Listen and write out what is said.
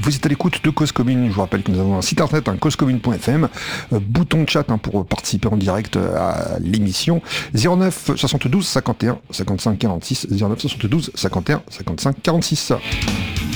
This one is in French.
Vous êtes à l'écoute de Cause Commune. Je vous rappelle que nous avons un site internet, causecommune.fm, bouton de chat pour participer en direct à l'émission. 09 72 51 55 46, 09 72 51 55 46.